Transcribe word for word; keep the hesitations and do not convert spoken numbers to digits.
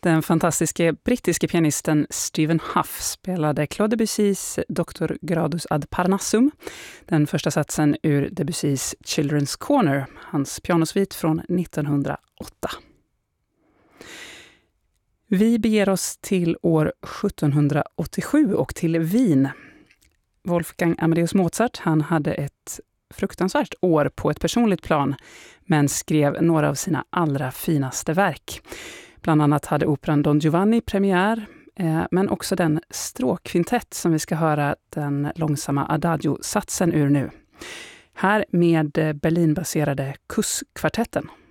Den fantastiske brittiske pianisten Stephen Hough spelade Claude Debussys Doctor Gradus ad Parnassum, den första satsen ur Debussys Children's Corner, hans pianosvit från nittonhundraåtta. Vi beger oss till år sjuttonhundraåttiosju och till Wien. Wolfgang Amadeus Mozart, han hade ett fruktansvärt år på ett personligt plan, men skrev några av sina allra finaste verk. Bland annat hade operan Don Giovanni premiär, eh, men också den stråkkvintett som vi ska höra den långsamma Adagio-satsen ur nu. Här med Berlinbaserade Kuss-kvartetten.